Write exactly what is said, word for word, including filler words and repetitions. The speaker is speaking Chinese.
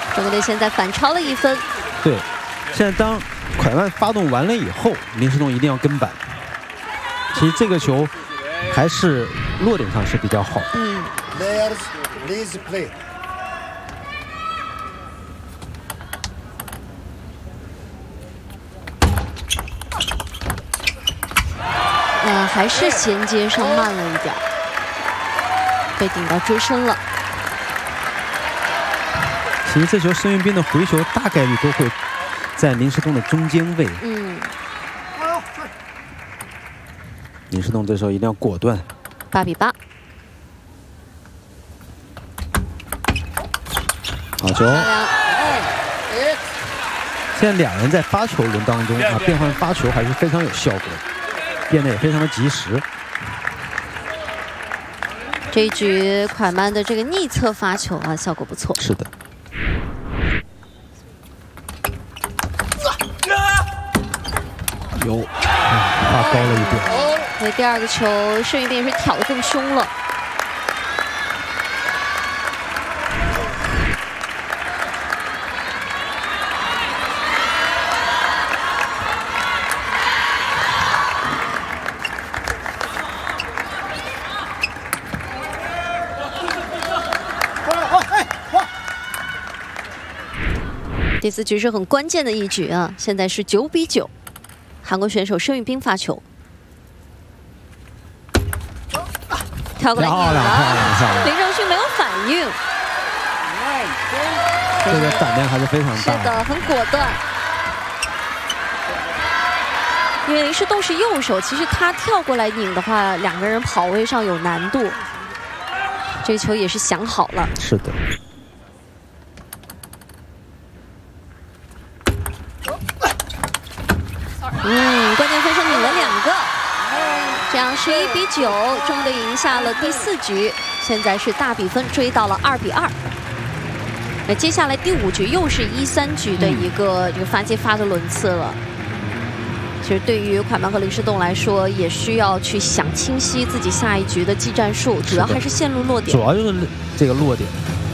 中国队现在反超了一分。 对，现在当蒯曼发动完了以后，林诗栋一定要跟板。其实这个球还是落点上是比较好。 嗯。 Players, please play. 呃，还是衔接上慢了一点，被顶到追身了。 其实这球申运彬的回球大概率都会在林诗栋的中间位。 嗯。 林诗栋这时候一定要果断。 八比八。 好球！现在两人在发球轮当中啊，变换发球还是非常有效果，变得也非常的及时。 这一局蒯曼的这个逆侧发球啊，效果不错。 是的。有，发高了一点。 因为第二个球，申运彬也是挑得更凶了。第四局是很关键的一局啊，现在是九比九，韩国选手申运彬发球，跳过来赢了，林正勋没有反应， 这个胆量还是非常大， 是的，很果断。因为林诗栋是右手，其实他跳过来拧的话，两个人跑位上有难度。这球也是想好了， 是的。 嗯，关键分数拧了两个，这样是一比九，中国队赢下了第四局，现在是大比分追到了二比二。那接下来第五局又是一三局的一个这个发接发的轮次了。其实对于蒯曼和林诗栋来说，也需要去想清晰自己下一局的技战术，主要还是线路落点。 主要就是这个落点。